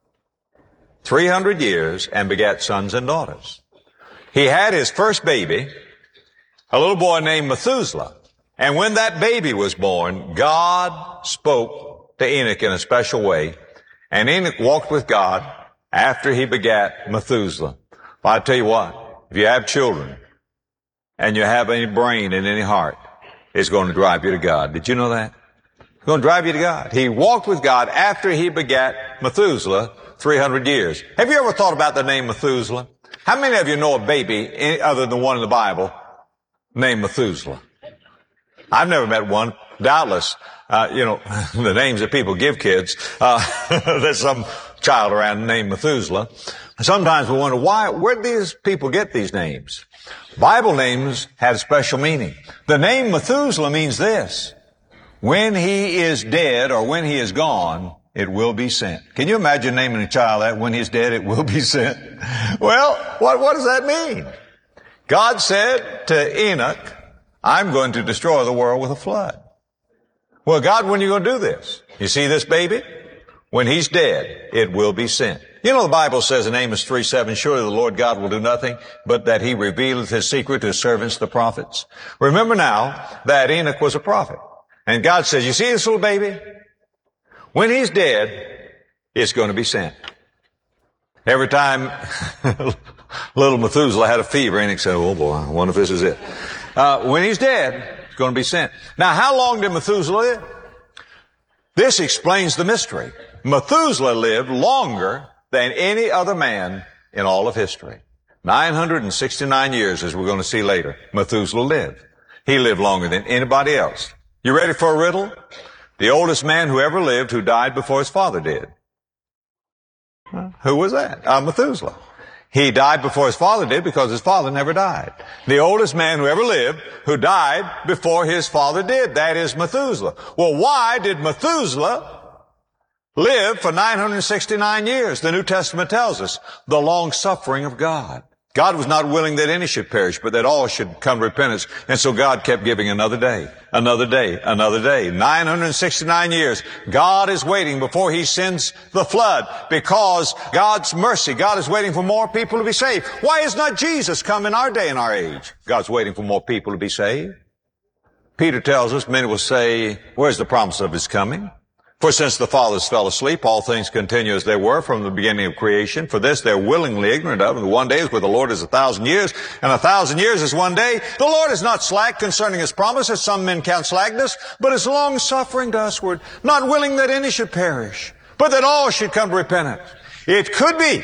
three hundred years and begat sons and daughters. He had his first baby, a little boy named Methuselah. And when that baby was born, God spoke to Enoch in a special way. And Enoch walked with God after he begat Methuselah. Well, I tell you what, if you have children and you have any brain and any heart, it's going to drive you to God. Did you know that? It's going to drive you to God. He walked with God after he begat Methuselah three hundred years. Have you ever thought about the name Methuselah? How many of you know a baby any other than one in the Bible named Methuselah? I've never met one. Doubtless, uh, you know, the names that people give kids, uh, there's some child around named Methuselah. Sometimes we wonder why, where do these people get these names? Bible names had a special meaning. The name Methuselah means this: when he is dead or when he is gone, it will be sent. Can you imagine naming a child that? When he's dead, it will be sent. Well, what, what does that mean? God said to Enoch, I'm going to destroy the world with a flood. Well, God, when are you going to do this? You see this baby? When he's dead, it will be sent. You know, the Bible says in Amos three seven, surely the Lord God will do nothing but that he revealeth his secret to his servants, the prophets. Remember now that Enoch was a prophet. And God says, you see this little baby? When he's dead, it's going to be sent. Every time little Methuselah had a fever, Enoch said, oh boy, I wonder if this is it. Uh, when he's dead, it's going to be sent. Now, how long did Methuselah live? This explains the mystery. Methuselah lived longer than any other man in all of history. nine hundred sixty-nine years, as we're going to see later, Methuselah lived. He lived longer than anybody else. You ready for a riddle? The oldest man who ever lived who died before his father did. Who was that? Uh, Methuselah. He died before his father did because his father never died. The oldest man who ever lived who died before his father did. That is Methuselah. Well, why did Methuselah live for nine hundred sixty-nine years? The New Testament tells us the long suffering of God. God was not willing that any should perish, but that all should come to repentance. And so God kept giving another day, another day, another day. nine hundred sixty-nine years. God is waiting before he sends the flood because God's mercy. God is waiting for more people to be saved. Why is not Jesus come in our day and our age? God's waiting for more people to be saved. Peter tells us, many will say, where's the promise of his coming? For since the fathers fell asleep, all things continue as they were from the beginning of creation. For this they're willingly ignorant of. And one day is with the Lord is a thousand years, and a thousand years is one day. The Lord is not slack concerning his promise, as some men count slackness, but is long suffering to usward, not willing that any should perish, but that all should come to repentance. It could be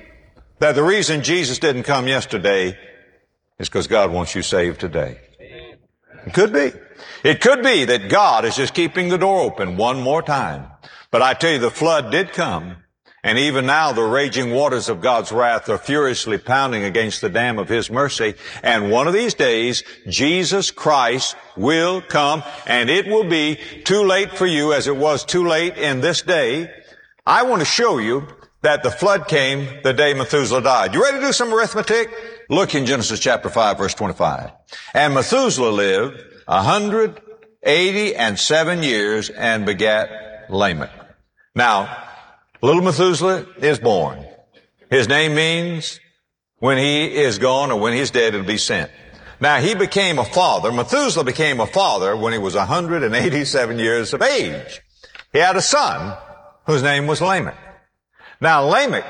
that the reason Jesus didn't come yesterday is because God wants you saved today. It could be. It could be that God is just keeping the door open one more time. But I tell you, the flood did come. And even now, the raging waters of God's wrath are furiously pounding against the dam of his mercy. And one of these days, Jesus Christ will come, and it will be too late for you as it was too late in this day. I want to show you that the flood came the day Methuselah died. You ready to do some arithmetic? Look in Genesis chapter five, verse twenty-five. And Methuselah lived a hundred eighty and seven years and begat Lamech. Now, little Methuselah is born. His name means when he is gone or when he's dead, it'll be sent. Now, he became a father. Methuselah became a father when he was one hundred eighty-seven years of age. He had a son whose name was Lamech. Now, Lamech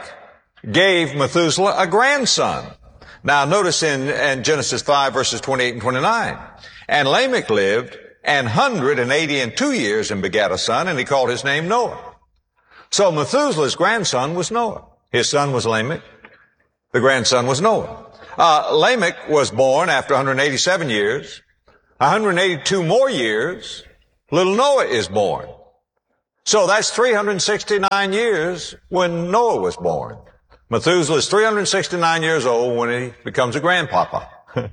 gave Methuselah a grandson. Now, notice in, in Genesis five, verses twenty-eight and twenty-nine. And Lamech lived an hundred and eighty and two years and begat a son, and he called his name Noah. So Methuselah's grandson was Noah. His son was Lamech. The grandson was Noah. Uh, Lamech was born after one hundred eighty-seven years. one hundred eighty-two more years, little Noah is born. So that's three hundred sixty-nine years when Noah was born. Methuselah is three hundred sixty-nine years old when he becomes a grandpapa.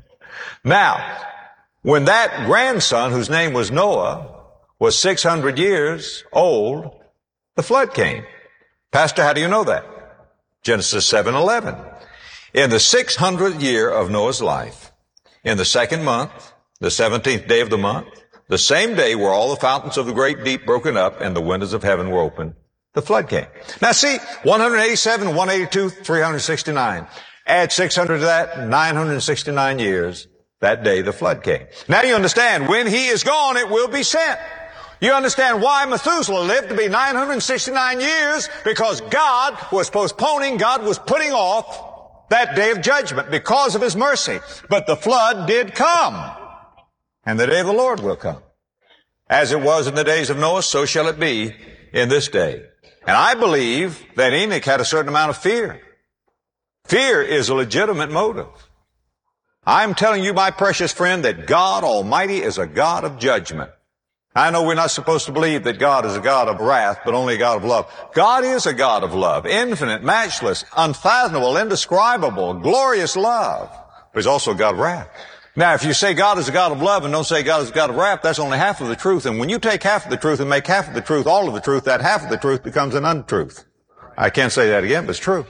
Now, when that grandson, whose name was Noah, was six hundred years old, the flood came. Pastor, how do you know that? Genesis seven eleven. In the six hundredth year of Noah's life, in the second month, the seventeenth day of the month, The same day were all the fountains of the great deep broken up and the windows of heaven were opened. The flood came. Now see, one eighty-seven, one eighty-two, three hundred sixty-nine. Add six hundred to that, nine hundred sixty-nine years. That day the flood came. Now you understand, when he is gone, it will be sent. You understand why Methuselah lived to be nine hundred sixty-nine years? Because God was postponing, God was putting off that day of judgment because of his mercy. But the flood did come. And the day of the Lord will come. As it was in the days of Noah, so shall it be in this day. And I believe that Enoch had a certain amount of fear. Fear is a legitimate motive. I'm telling you, my precious friend, that God Almighty is a God of judgment. I know we're not supposed to believe that God is a God of wrath, but only a God of love. God is a God of love, infinite, matchless, unfathomable, indescribable, glorious love. But he's also a God of wrath. Now, if you say God is a God of love and don't say God is a God of wrath, that's only half of the truth. And when you take half of the truth and make half of the truth all of the truth, that half of the truth becomes an untruth. I can't say that again, but it's true.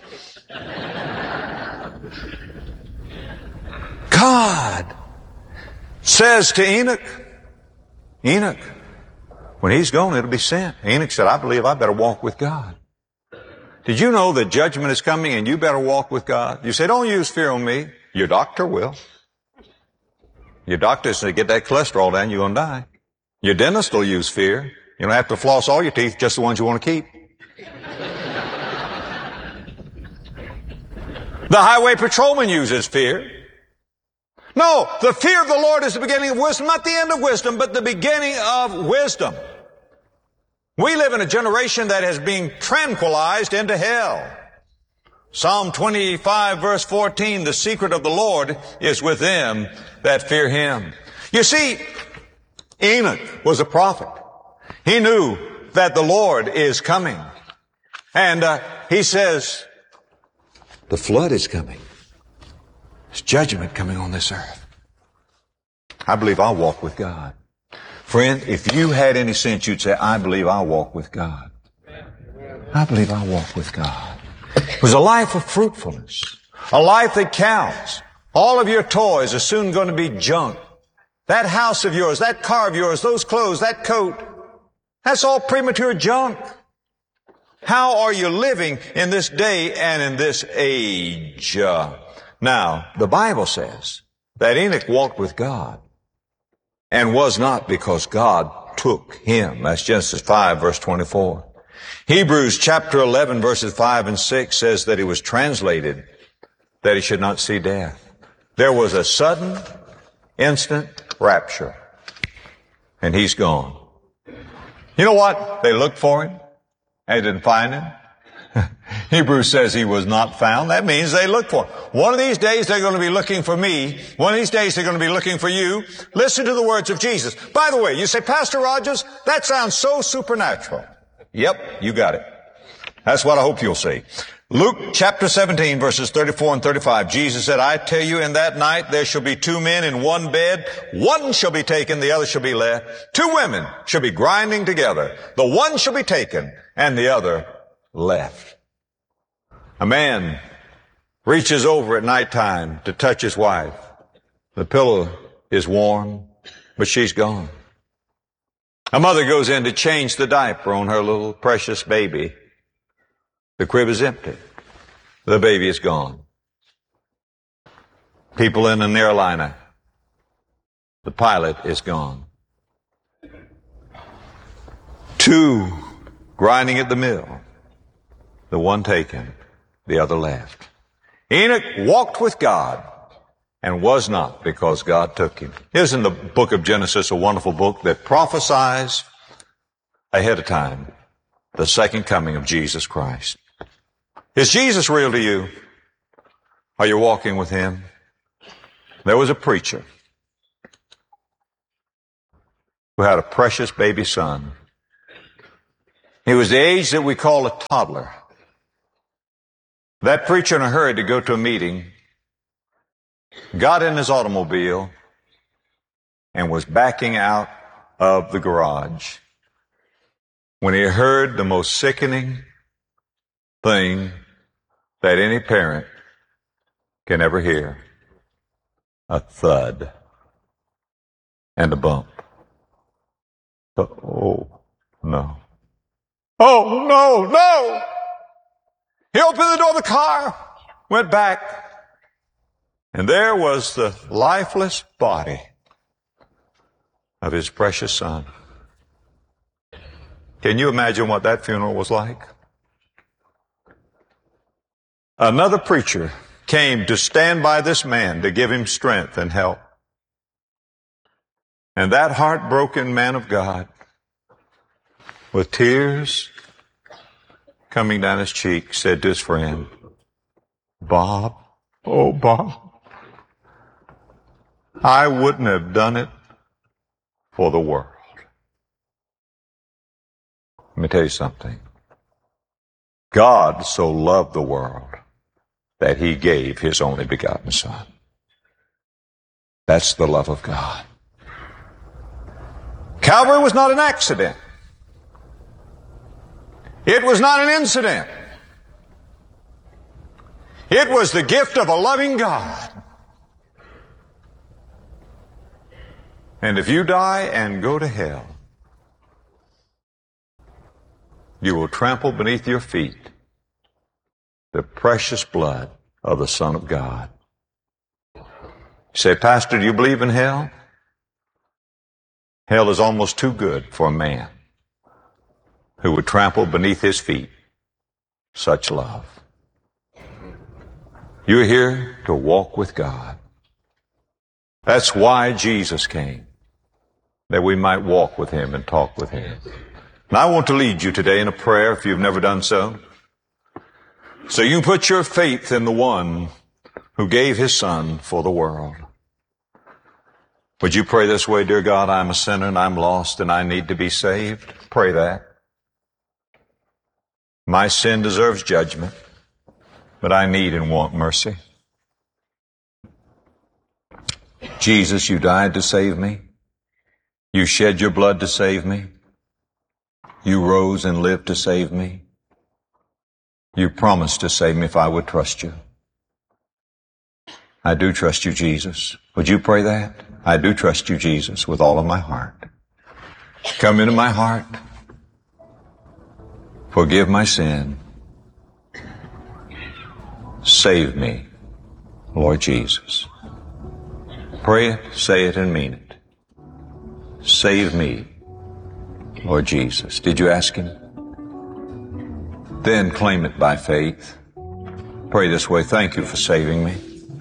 God says to Enoch, Enoch, when he's gone, it'll be sent. Enoch said, I believe I better walk with God. Did you know that judgment is coming and you better walk with God? You say, don't use fear on me. Your doctor will. Your doctor says, get that cholesterol down, you're going to die. Your dentist will use fear. You don't have to floss all your teeth, just the ones you want to keep. The highway patrolman uses fear. No, the fear of the Lord is the beginning of wisdom, not the end of wisdom, but the beginning of wisdom. We live in a generation that has been tranquilized into hell. Psalm twenty-five verse fourteen, the secret of the Lord is with them that fear him. You see, Enoch was a prophet. He knew that the Lord is coming. And uh, he says, the flood is coming. There's judgment coming on this earth. I believe I'll walk with God. Friend, if you had any sense, you'd say, I believe I'll walk with God. I believe I'll walk with God. It was a life of fruitfulness, a life that counts. All of your toys are soon going to be junk. That house of yours, that car of yours, those clothes, that coat, that's all premature junk. How are you living in this day and in this age? Uh, now, the Bible says that Enoch walked with God and was not because God took him. That's Genesis five, verse twenty-four. Hebrews chapter eleven, verses five and six says that he was translated that he should not see death. There was a sudden, instant rapture, and he's gone. You know what? They looked for him. They didn't find him. Hebrews says he was not found. That means they looked for him. One of these days they're going to be looking for me. One of these days they're going to be looking for you. Listen to the words of Jesus. By the way, you say, Pastor Rogers, that sounds so supernatural. Yep, you got it. That's what I hope you'll see. Luke chapter seventeen, verses thirty-four and thirty-five. Jesus said, I tell you, in that night there shall be two men in one bed. One shall be taken, the other shall be left. Two women shall be grinding together. The one shall be taken, and the other left. A man reaches over at nighttime to touch his wife. The pillow is warm, but she's gone. A mother goes in to change the diaper on her little precious baby. The crib is empty. The baby is gone. People in an airliner. The pilot is gone. Two grinding at the mill. The one taken, the other left. Enoch walked with God and was not because God took him. Isn't the book of Genesis a wonderful book that prophesies ahead of time the second coming of Jesus Christ? Is Jesus real to you? Are you walking with him? There was a preacher who had a precious baby son. He was the age that we call a toddler. That preacher, in a hurry to go to a meeting, got in his automobile and was backing out of the garage when he heard the most sickening thing that any parent can ever hear. A thud and a bump. Oh, no. Oh, no, no! He opened the door of the car, went back, and there was the lifeless body of his precious son. Can you imagine what that funeral was like? Another preacher came to stand by this man to give him strength and help. And that heartbroken man of God, with tears coming down his cheek, said to his friend, Bob, oh Bob, I wouldn't have done it for the world. Let me tell you something. God so loved the world that he gave his only begotten Son. That's the love of God. Calvary was not an accident. It was not an incident. It was the gift of a loving God. And if you die and go to hell, you will trample beneath your feet the precious blood of the Son of God. You say, Pastor, do you believe in hell? Hell is almost too good for a man who would trample beneath his feet such love. You're here to walk with God. That's why Jesus came, that we might walk with him and talk with him. And I want to lead you today in a prayer if you've never done so. So you put your faith in the one who gave his Son for the world. Would you pray this way? Dear God, I'm a sinner and I'm lost and I need to be saved. Pray that. My sin deserves judgment, but I need and want mercy. Jesus, you died to save me. You shed your blood to save me. You rose and lived to save me. You promised to save me if I would trust you. I do trust you, Jesus. Would you pray that? I do trust you, Jesus, with all of my heart. Come into my heart. Forgive my sin. Save me, Lord Jesus. Pray it, say it, and mean it. Save me, Lord Jesus. Did you ask him? Then claim it by faith. Pray this way. Thank you for saving me.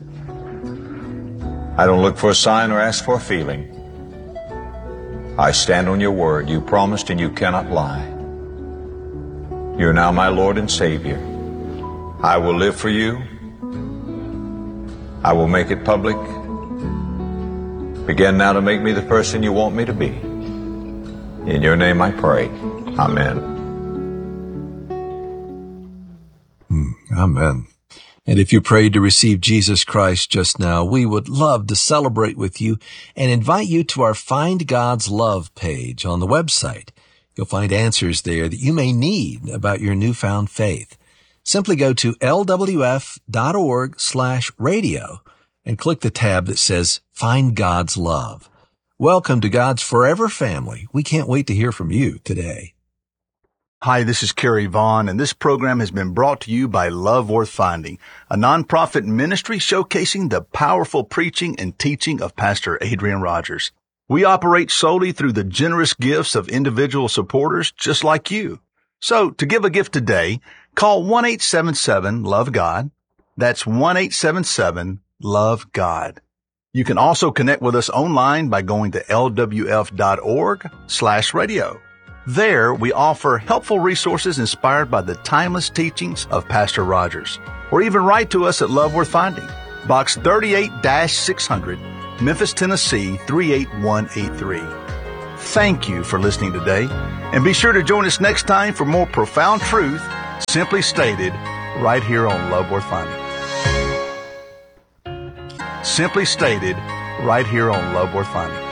I don't look for a sign or ask for a feeling. I stand on your word. You promised and you cannot lie. You're now my Lord and Savior. I will live for you. I will make it public. Begin now to make me the person you want me to be. In your name I pray. Amen. Amen. And if you prayed to receive Jesus Christ just now, we would love to celebrate with you and invite you to our Find God's Love page on the website. You'll find answers there that you may need about your newfound faith. Simply go to lwf.org slash radio and click the tab that says Find God's Love. Welcome to God's Forever Family. We can't wait to hear from you today. Hi, this is Kerry Vaughn, and this program has been brought to you by Love Worth Finding, a nonprofit ministry showcasing the powerful preaching and teaching of Pastor Adrian Rogers. We operate solely through the generous gifts of individual supporters just like you. So, to give a gift today, call one eight seven seven, love God. That's one eight seven seven, love God. You can also connect with us online by going to lwf.org slash radio. There, we offer helpful resources inspired by the timeless teachings of Pastor Rogers. Or even write to us at Love Worth Finding, Box thirty-eight six hundred, Memphis, Tennessee three eight one eight three. Thank you for listening today, and be sure to join us next time for more profound truth, simply stated, right here on Love Worth Finding. Simply stated, right here on Love Worth Finding.